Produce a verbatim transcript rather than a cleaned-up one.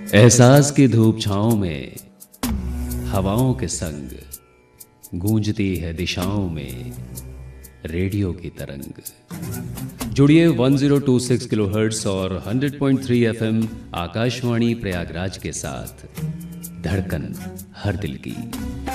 एहसास की धूप छाँव में हवाओं के संग गूंजती है दिशाओं में रेडियो की तरंग। जुड़िए one zero two six kilohertz और hundred point three FM Akashvani Prayagraj के साथ, धड़कन हर दिल की।